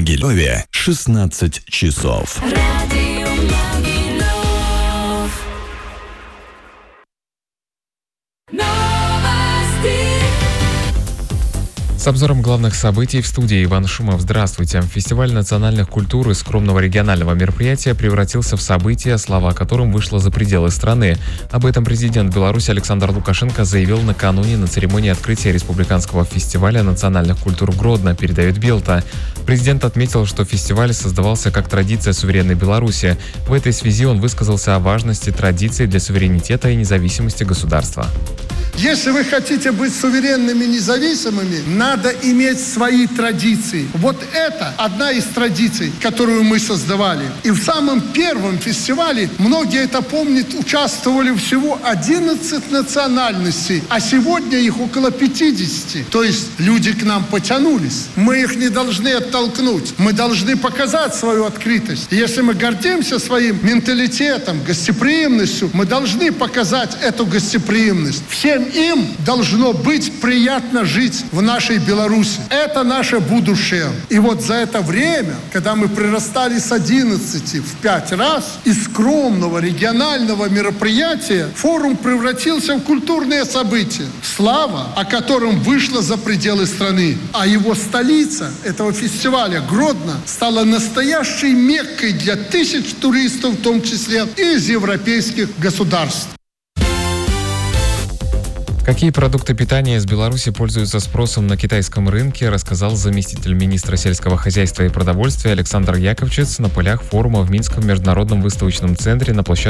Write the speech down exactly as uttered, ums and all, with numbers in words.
Могилеве шестнадцать часов. С обзором главных событий в студии Иван Шумов. Здравствуйте. Фестиваль национальных культур из скромного регионального мероприятия превратился в событие, слава о котором вышла за пределы страны. Об этом президент Беларуси Александр Лукашенко заявил накануне на церемонии открытия республиканского фестиваля национальных культур в Гродно, передает Белта. Президент отметил, что фестиваль создавался как традиция суверенной Беларуси. В этой связи он высказался о важности традиций для суверенитета и независимости государства. Если вы хотите быть суверенными, независимыми, надо иметь свои традиции. Вот это одна из традиций, которую мы создавали. И в самом первом фестивале, многие это помнят, участвовали всего одиннадцать национальностей, а сегодня их около пятидесяти. То есть люди к нам потянулись. Мы их не должны оттолкнуть. Мы должны показать свою открытость. И если мы гордимся своим менталитетом, гостеприимностью, мы должны показать эту гостеприимность. Всем им должно быть приятно жить в нашей Беларуси. Это наше будущее. И вот за это время, когда мы прирастали с одиннадцати в пять раз, из скромного регионального мероприятия форум превратился в культурное событие. Слава, о котором вышла за пределы страны. А его столица этого фестиваля, Гродно, стала настоящей Меккой для тысяч туристов, в том числе и из европейских государств. Какие продукты питания из Беларуси пользуются спросом на китайском рынке, рассказал заместитель министра сельского хозяйства и продовольствия Александр Яковчец на полях форума в Минском международном выставочном центре на площадке